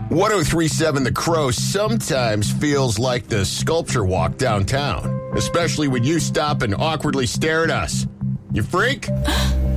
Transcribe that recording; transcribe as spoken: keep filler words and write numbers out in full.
ten thirty-seven The Crow sometimes feels like the sculpture walk downtown, especially when you stop and awkwardly stare at us. You freak?